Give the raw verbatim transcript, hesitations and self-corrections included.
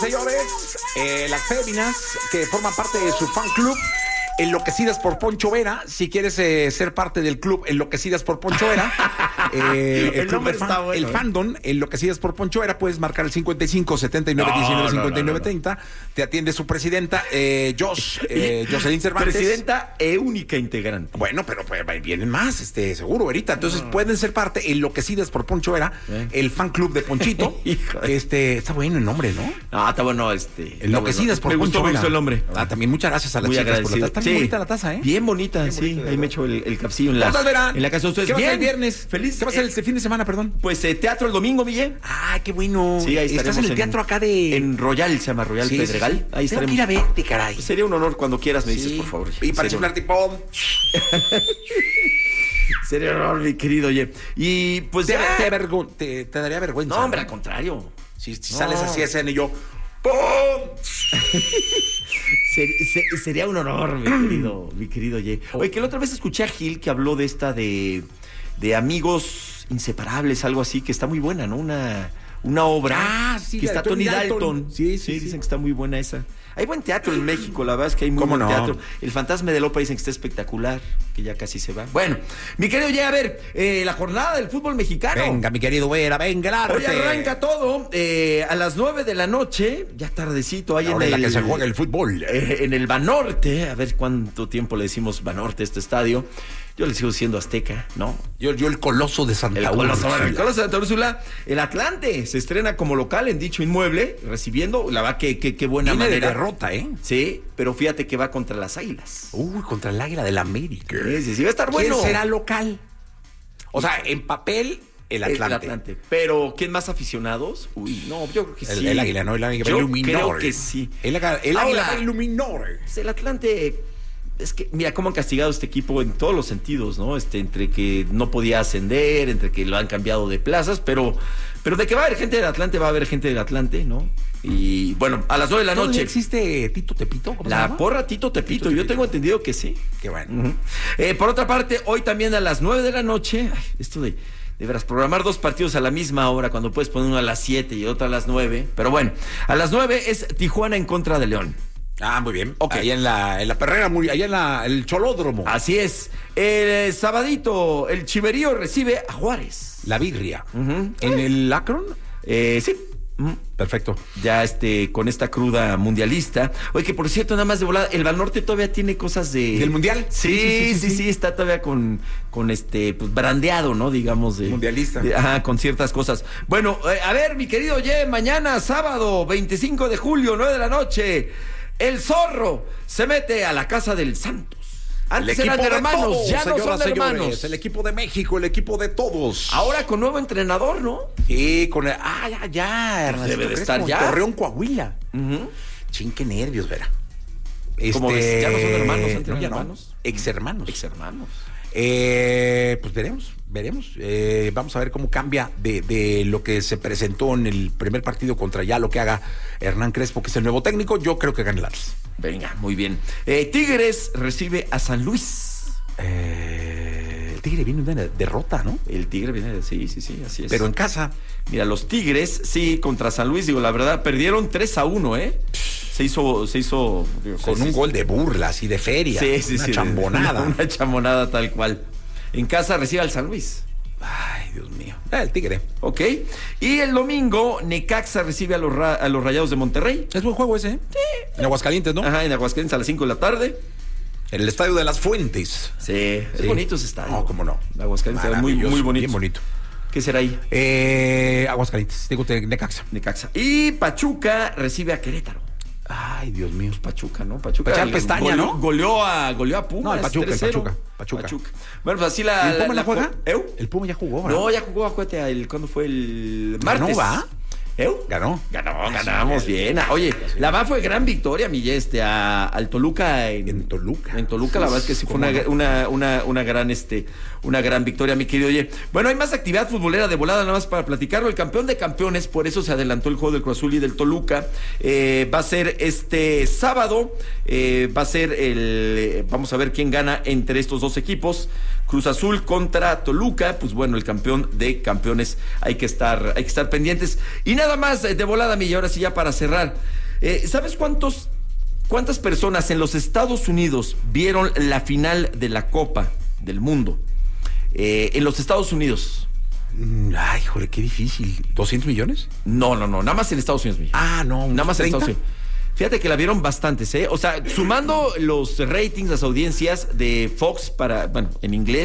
Señores, eh, las féminas que forman parte de su fan club Enloquecidas por Poncho Vera. Si quieres eh, ser parte del club Enloquecidas por Poncho Vera, eh, el, el, club de fan, bueno, el eh. fandom Enloquecidas por Poncho Vera, puedes marcar el cincuenta y cinco, setenta y nueve, diecinueve, cincuenta y nueve, treinta. Te atiende su presidenta, eh, Jos, eh, Jocelyn Cervantes. Presidenta e única integrante. Bueno, pero pues, vienen más, este, seguro, Verita. Entonces no. pueden ser parte Enloquecidas por Poncho Vera, ¿Eh? el fan club de Ponchito. este, está bueno el nombre, ¿no? Ah, está bueno, este. Enloquecidas bueno. por Me Poncho Vera. Me gustó el nombre. Ah, también muchas gracias a las Muy chicas agradecido. por la taza. Está sí. bien bonita la taza, ¿eh? Bien bonita, bien sí. Bonita, ahí me echo el, el capsillo en la, en la casa de ustedes. ¿Qué va a ser el bien. viernes? Feliz. ¿Qué va a ser este fin de semana, perdón? Pues eh, teatro el domingo, Miguel. Ah, qué bueno. Sí, ahí Estás en el teatro en, acá de... En Royal, se llama Royal sí, Pedregal. Sí, sí. Ahí Tengo estaremos. que ir a verte, caray. Pues sería un honor cuando quieras, me sí. dices, por favor. Y para chiflar tipo... Sería un honor, mi querido, oye. Y pues te, ya... Te, vergo... te, te daría vergüenza. No, hombre, al contrario. Si, si no. sales así a escena y yo... ¡Pum! Ser, ser, sería un honor, mi querido, mi querido Ye. Oye, que la otra vez escuché a Gil que habló de esta de, de Amigos Inseparables, algo así, que está muy buena, ¿no? Una, una obra ah, sí, que está Tony Dalton. Dalton. Sí, sí, sí, dicen sí. que está muy buena esa. Hay buen teatro en México, la verdad es que hay muy ¿Cómo buen no? teatro. El Fantasma de la Ópera dicen que está espectacular, que ya casi se va. Bueno, mi querido Ye, a ver, eh, la jornada del fútbol mexicano. Venga, mi querido Vera, venga el arte. Hoy arranca todo eh, a las nueve de la noche, ya tardecito, ahí en el, la que se juega el fútbol. Eh, en el Banorte, a ver cuánto tiempo le decimos Banorte a este estadio. Yo le sigo diciendo Azteca, ¿no? Yo, yo el Coloso de Santa el Coloso, Úrsula. El Coloso de Santa Úrsula. El Atlante se estrena como local en dicho inmueble, recibiendo, la verdad que, que, que buena Viene manera. de derrota, ¿eh? Sí, pero fíjate que va contra las Águilas. Uy, contra el Águila del América. Sí, sí, sí, va a estar bueno. ¿Quién será local? O sea, en papel... El Atlante. el Atlante. Pero, ¿quién más aficionados? Uy, no, yo creo que el, sí. El Águila, ¿no? El Águila yo va a iluminar. creo que sí. El, el Ahora, Águila va a iluminar. El Atlante... Es que, mira, cómo han castigado a este equipo en todos los sentidos, ¿no? Este, entre que no podía ascender, entre que lo han cambiado de plazas, pero, pero de que va a haber gente del Atlante, va a haber gente del Atlante, ¿no? Y bueno, a las nueve de la noche. ¿Existe Tito Tepito? ¿Cómo la se llama? porra Tito Tepito, Tito yo Tepito. tengo entendido que sí. Qué bueno. Uh-huh. eh, por otra parte, hoy también a las nueve de la noche, ay, esto de... De veras, programar dos partidos a la misma hora cuando puedes poner uno a las siete y otro a las nueve. Pero bueno, a las nueve es Tijuana en contra de León. Ah, muy bien. Okay. Ahí en la, en la perrera, muy, allá en la, el Cholódromo. Así es. El sabadito, el Chiverío recibe a Juárez. La birria. Uh-huh. ¿En eh. el Akron? Eh, sí. Uh-huh. Perfecto. Ya este, con esta cruda mundialista. Oye, que por cierto, nada más de volada, el Banorte todavía tiene cosas de... ¿Del Mundial? Sí, sí, sí, sí, sí, sí está todavía con, con este, pues, brandeado, ¿no? Digamos de... Mundialista. De, ajá, con ciertas cosas. Bueno, eh, a ver, mi querido Ye, mañana, sábado, veinticinco de julio, nueve de la noche, el Zorro se mete a la casa del Santos. Antes eran hermanos, todos, ya no son señores, hermanos. El equipo de México, el equipo de todos. Ahora con nuevo entrenador, ¿no? Sí, con el... Ah, ya, ya. Pues debe de estar ya. Torreón, Coahuila. Uh-huh. Chin, qué nervios, Vera. ¿Cómo este... ves? ¿Ya no son hermanos? ¿Entre no, hermanos? No. Ex hermanos. Ex hermanos. Eh, pues veremos, veremos. Eh, vamos a ver cómo cambia de, de lo que se presentó en el primer partido contra ya lo que haga Hernán Crespo, que es el nuevo técnico. Yo creo que gana el Atlas. Venga, muy bien. Eh, Tigres recibe a San Luis. Eh, el Tigre viene de una derrota, ¿no? El Tigre viene de... Sí, sí, sí, así es. Pero en casa. Mira, los Tigres, sí, contra San Luis, digo, la verdad, perdieron tres a uno, ¿eh? Se hizo... Se hizo digo, con se un hizo... gol de burlas y de feria. Sí, sí, una sí. chambonada. Una, una chambonada tal cual. En casa recibe al San Luis. Ay, Dios mío. Ah, el Tigre. Ok. Y el domingo, Necaxa recibe a los, ra- a los Rayados de Monterrey. Es buen juego ese, ¿eh? Sí. En Aguascalientes, ¿no? Ajá, en Aguascalientes a las cinco de la tarde. En el Estadio de las Fuentes. Sí, es sí. bonito ese estadio. No, cómo no. Aguascalientes es muy, muy bonito. Bien bonito. ¿Qué será ahí? Eh, Aguascalientes, digo Necaxa. Necaxa. Y Pachuca recibe a Querétaro. Ay, Dios mío. Pachuca, ¿no? Pachuca. Pachar pestaña, goleó, ¿no? Goleó a, goleó a Pumas. No, el Pachuca, el Pachuca, Pachuca. Pachuca. Bueno, pues así la... ¿Y el Puma la, ya juega? ¿Eu? El Puma ya jugó, ¿verdad? No, ya jugó, acuérdate, el, ¿cuándo fue? El martes. ¿No va? ¿Eu? Ganó. Ganó, ganamos bien. Oye, la verdad fue gran victoria, mi este, a, al Toluca. En, en Toluca. En Toluca, la verdad es que sí fue una, una, una, una gran, este, una gran victoria, mi querido. Oye, bueno, hay más actividad futbolera de volada, nada más para platicarlo. El campeón de campeones, por eso se adelantó el juego del Cruz Azul y del Toluca. Eh, va a ser este sábado. Eh, va a ser el. Eh, vamos a ver quién gana entre estos dos equipos. Cruz Azul contra Toluca, pues bueno, el campeón de campeones, hay que estar, hay que estar pendientes. Y nada más de volada, mi, y ahora sí ya para cerrar. Eh, ¿Sabes cuántos, cuántas personas en los Estados Unidos vieron la final de la Copa del Mundo? Eh, en los Estados Unidos. Ay, joder, qué difícil. ¿doscientos millones? No, no, no, nada más en Estados Unidos. Ah, no. Nada más en ¿treinta? Estados Unidos. Fíjate que la vieron bastantes, ¿eh? O sea, sumando los ratings, las audiencias de Fox para, bueno, en inglés.